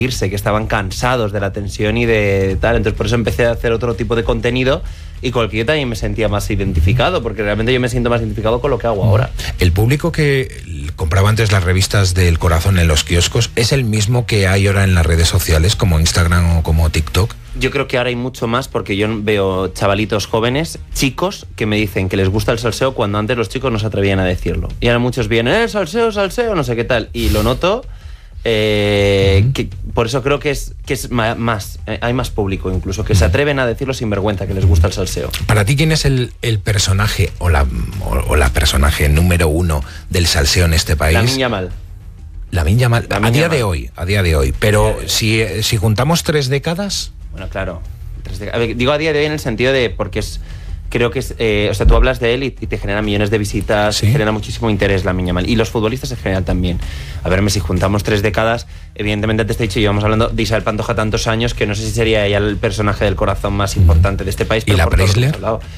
que estaban cansados de la tensión y de tal. Entonces por eso empecé a hacer otro tipo de contenido y con el que yo también me sentía más identificado, porque realmente yo me siento más identificado con lo que hago ahora. El público que compraba antes las revistas del Corazón en los kioscos es el mismo que hay ahora en las redes sociales como Instagram o como TikTok. Yo creo que ahora hay mucho más, porque yo veo chavalitos jóvenes, chicos, que me dicen que les gusta el salseo cuando antes los chicos no se atrevían a decirlo. Y ahora muchos vienen, salseo, no sé qué tal. Y lo noto, que por eso creo que es más, hay más público incluso, que se atreven a decirlo sin vergüenza, que les gusta el salseo. Para ti, ¿quién es el personaje o la personaje número uno del salseo en este país? Lamine Yamal. Lamine Yamal, a día de hoy. Pero si juntamos 3 décadas... Bueno, claro. A ver, digo a día de hoy en el sentido de, porque creo que es, o sea, tú hablas de él y te genera millones de visitas, ¿sí? Genera muchísimo interés Lamine Yamal. Y los futbolistas en general también. A ver, si juntamos 3 décadas, evidentemente antes te he dicho, llevamos hablando de Isabel Pantoja tantos años que no sé si sería ella el personaje del corazón más importante de este país. ¿Y la Preisler?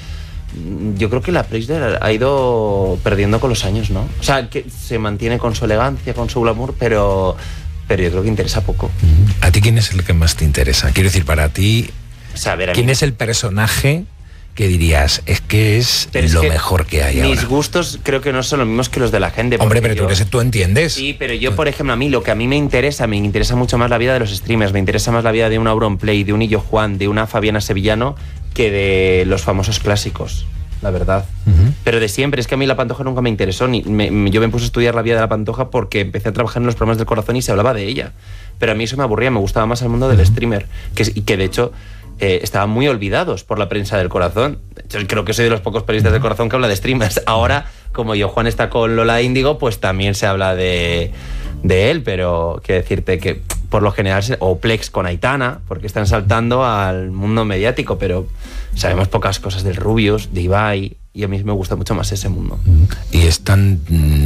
Yo creo que la Preisler ha ido perdiendo con los años, ¿no? O sea, que se mantiene con su elegancia, con su glamour, pero yo creo que interesa poco. ¿A ti quién es el que más te interesa? Quiero decir, para ti, o sea, a ver, ¿quién es el personaje que dirías, es que es lo mejor que hay ahora? Mis gustos creo que no son los mismos que los de la gente. Hombre, pero tú entiendes. Sí, pero yo, por ejemplo, lo que a mí me interesa mucho más la vida de los streamers, me interesa más la vida de un Auronplay, de un Illo Juan, de una Fabiana Sevillano, que de los famosos clásicos, la verdad. Pero de siempre, es que a mí la Pantoja nunca me interesó. Yo me puse a estudiar la vida de la Pantoja porque empecé a trabajar en los programas del Corazón y se hablaba de ella. Pero a mí eso me aburría, me gustaba más el mundo del streamer, que de hecho estaban muy olvidados por la prensa del Corazón. Yo creo que soy de los pocos periodistas del Corazón que habla de streamers. Ahora, como Illo Juan está con Lola Índigo, pues también se habla de él, pero quiero decirte que por lo general, o Plex con Aitana, porque están saltando al mundo mediático, pero sabemos pocas cosas del Rubius, de Ibai, y a mí me gusta mucho más ese mundo. Y tan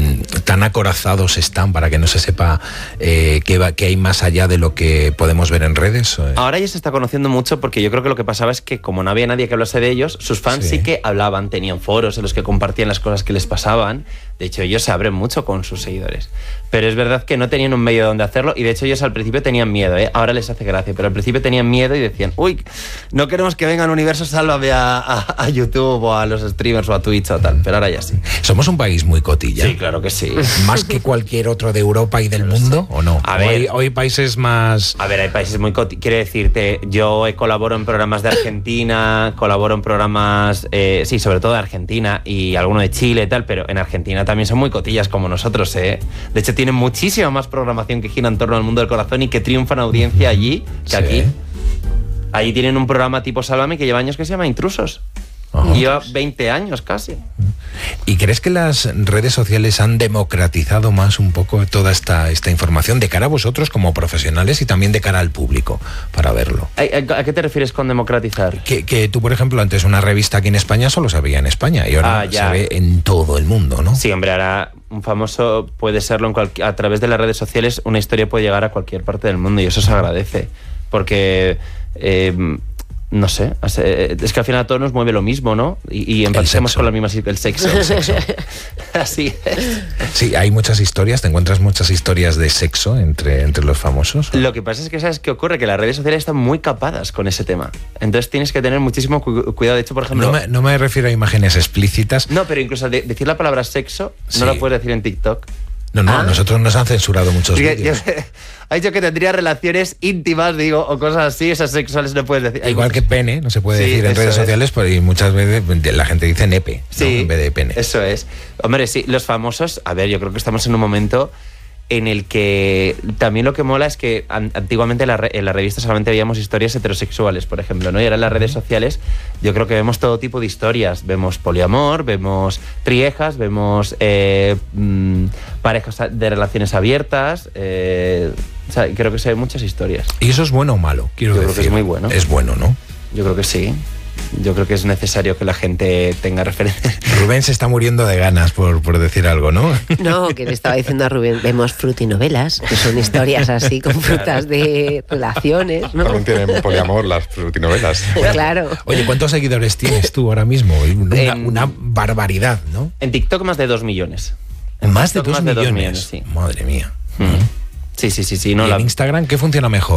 acorazados están para que no se sepa qué hay más allá de lo que podemos ver en redes. Ahora ya se está conociendo mucho, porque yo creo que lo que pasaba es que como no había nadie que hablase de ellos, sus fans sí que hablaban, tenían foros en los que compartían las cosas que les pasaban. De hecho, ellos se abren mucho con sus seguidores. Pero es verdad que no tenían un medio donde hacerlo, y de hecho ellos al principio tenían miedo, ahora les hace gracia, pero al principio tenían miedo y decían, uy, no queremos que vengan Universo Sálvame a YouTube o a los streamers o a Twitch o tal, pero ahora ya sí. Somos un país muy cotilla. Sí, claro que sí. ¿Más que cualquier otro de Europa y del mundo, o no? A ver, hoy países más... A ver, hay países muy cotillas. Quiero decirte, yo colaboro en programas de Argentina, colaboro en programas, sí, sobre todo de Argentina y alguno de Chile y tal, pero en Argentina también son muy cotillas como nosotros, De hecho, tienen muchísima más programación que gira en torno al mundo del corazón y que triunfan audiencia allí que aquí. Allí tienen un programa tipo Sálvame que lleva años que se llama Intrusos. Lleva 20 años casi. ¿Y crees que las redes sociales han democratizado más un poco toda esta información de cara a vosotros como profesionales y también de cara al público para verlo? ¿A qué te refieres con democratizar? Que tú, por ejemplo, antes una revista aquí en España solo se veía en España y ahora se ve en todo el mundo, ¿no? Sí, hombre, ahora un famoso puede serlo a través de las redes sociales, una historia puede llegar a cualquier parte del mundo y eso se agradece, porque... no sé, es que al final a todos nos mueve lo mismo, ¿no? Y empatizamos con la misma... El sexo. Así es. Sí, hay muchas historias, te encuentras muchas historias de sexo entre los famosos. Lo que pasa es que, ¿sabes qué ocurre? Que las redes sociales están muy capadas con ese tema. Entonces tienes que tener muchísimo cuidado. De hecho, por ejemplo... No me refiero a imágenes explícitas. No, pero incluso decir la palabra sexo no la puedes decir en TikTok. No, nosotros nos han censurado muchos vídeos. Ha dicho que tendría relaciones íntimas, digo, o cosas así, esas sexuales no puedes decir. Igual que pene, no se puede decir en redes sociales, y muchas veces la gente dice nepe, ¿no? En vez de pene. Eso es. Hombre, sí, los famosos, a ver, yo creo que estamos en un momento en el que también lo que mola es que antiguamente en la revista solamente veíamos historias heterosexuales, por ejemplo, ¿no? Y ahora en las redes sociales yo creo que vemos todo tipo de historias. Vemos poliamor, vemos triejas, vemos parejas de relaciones abiertas. O sea, creo que se ven muchas historias. ¿Y eso es bueno o malo? Yo creo que es muy bueno. Es bueno, ¿no? Yo creo que sí. Yo creo que es necesario que la gente tenga referencias. Rubén se está muriendo de ganas por decir algo, ¿no? No, que le estaba diciendo a Rubén, vemos frutinovelas, que son historias así con frutas de relaciones, ¿no? También tienen poliamor las frutinovelas. Claro. Oye, ¿cuántos seguidores tienes tú ahora mismo? Una barbaridad, ¿no? En TikTok más de 2 millones. ¿Más de 2 millones? Sí. Madre mía. Sí. No, ¿Y en Instagram qué funciona mejor?